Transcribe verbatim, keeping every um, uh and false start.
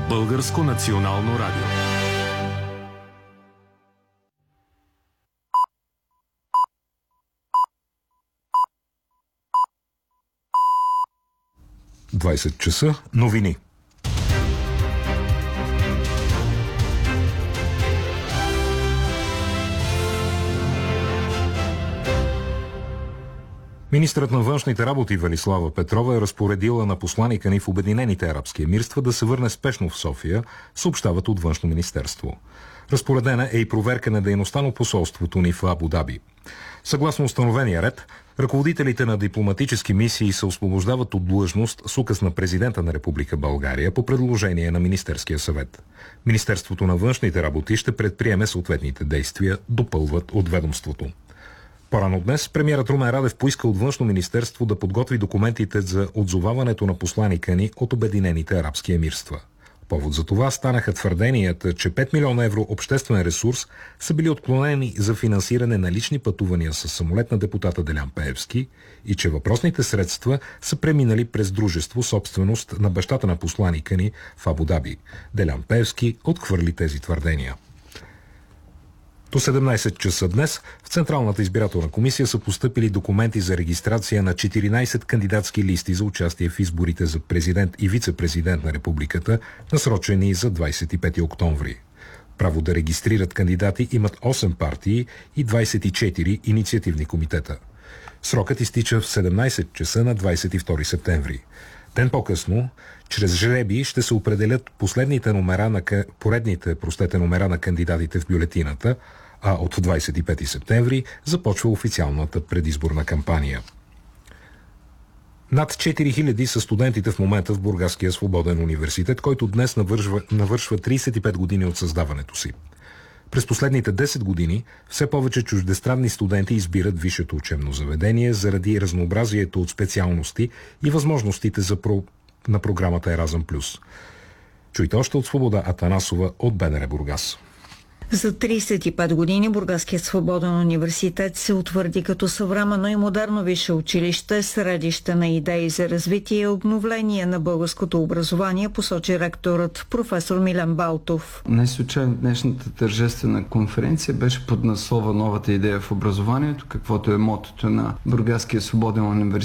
Българско национално радио. двайсет часа. Новини. Министърът на външните работи Велислава Петрова е разпоредила на посланика ни в Обединените арабски емирства да се върне спешно в София, съобщават от Външно министерство. Разпоредена е и проверка на дейността на посолството ни в Абу Даби. Съгласно установения ред, ръководителите на дипломатически мисии се освобождават от длъжност с указ на президента на Република България по предложение на Министерския съвет. Министерството на външните работи ще предприеме съответните действия, допълват от ведомството. По-рано днес премиерът Румен Радев поиска от Външно министерство да подготви документите за отзоваването на посланика ни от Обединените арабски емирства. Повод за това станаха твърденията, че пет милиона евро обществен ресурс са били отклонени за финансиране на лични пътувания с самолет на депутата Делян Пеевски и че въпросните средства са преминали през дружество собственост на бащата на посланика ни в Абу Даби. Делян Пеевски отхвърли тези твърдения. До седемнайсет часа днес в Централната избирателна комисия са постъпили документи за регистрация на четиринайсет кандидатски листи за участие в изборите за президент и вице-президент на републиката, насрочени за двайсет и пети октомври. Право да регистрират кандидати имат осем партии и двайсет и четири инициативни комитета. Срокът изтича в седемнайсет часа на двайсет и втори септември. Ден по-късно, чрез жребий ще се определят последните номера на, поредните простете номера на кандидатите в бюлетината, а от двайсет и пети септември започва официалната предизборна кампания. Над четири хиляди са студентите в момента в Бургаския свободен университет, който днес навършва, навършва трийсет и пет години от създаването си. През последните десет години все повече чуждестранни студенти избират висшето учебно заведение заради разнообразието от специалности и възможностите за про... на програмата Еразъм плюс. Чуйте още от Свобода Атанасова от БНР Бургас. За трийсет и пет години Бургаският свободен университет се утвърди като съвременно и модерно висше училище, средище на идеи за развитие и обновление на българското образование, посочи ректорът професор Милен Балтов. Не случайно днешната тържествена конференция беше под наслова "Новата идея в образованието", каквото е мотото на Бургаския свободен университет.